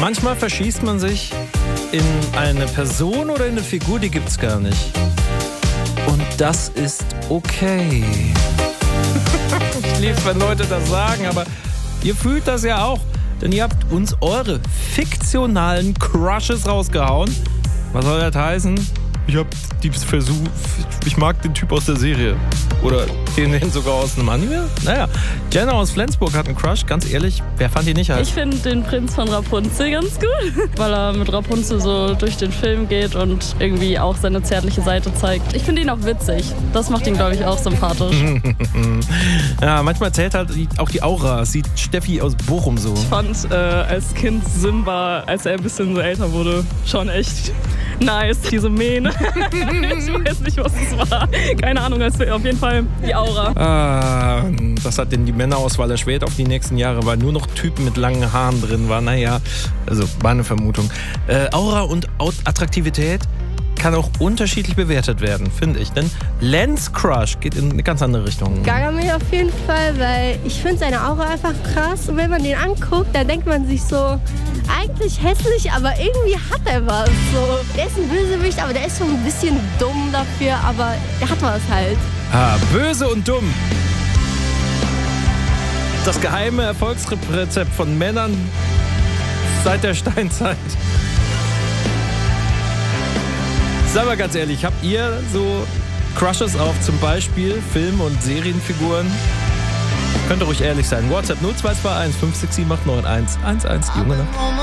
Manchmal verschießt man sich in eine Person oder in eine Figur, die gibt's gar nicht. Und das ist okay. Ich liebe es, wenn Leute das sagen, aber ihr fühlt das ja auch. Denn ihr habt uns eure fiktionalen Crushes rausgehauen. Was soll das heißen? Ich mag den Typ aus der Serie. Oder den sogar aus einem Anime. Naja, Jenna aus Flensburg hat einen Crush. Ganz ehrlich, wer fand ihn nicht heiß? Ich finde den Prinz von Rapunzel ganz gut, weil er mit Rapunzel so durch den Film geht und irgendwie auch seine zärtliche Seite zeigt. Ich finde ihn auch witzig. Das macht ihn, glaube ich, auch sympathisch. Ja, manchmal zählt halt auch die Aura. Sieht Steffi aus Bochum so. Ich fand als Kind Simba, als er ein bisschen so älter wurde, schon echt nice. Diese Mähne. Ich weiß nicht, was das war. Keine Ahnung, auf jeden Fall die Aura. Das hat denn die Männerauswahl erschwert auf die nächsten Jahre, weil nur noch Typen mit langen Haaren drin waren. Naja, also war eine Vermutung. Aura und Attraktivität kann auch unterschiedlich bewertet werden, finde ich. Denn Lens Crush geht in eine ganz andere Richtung. Gargamel auf jeden Fall, weil ich finde seine Aura einfach krass. Und wenn man den anguckt, dann denkt man sich so, eigentlich hässlich, aber irgendwie hat er was. So, der ist ein Bösewicht, aber der ist schon ein bisschen dumm dafür, aber der hat was halt. Böse und dumm. Das geheime Erfolgsrezept von Männern seit der Steinzeit. Sag mal ganz ehrlich, habt ihr so Crushes auf zum Beispiel Film- und Serienfiguren? Könnt ihr ruhig ehrlich sein. WhatsApp 0221 567 891 11. Junge Nacht.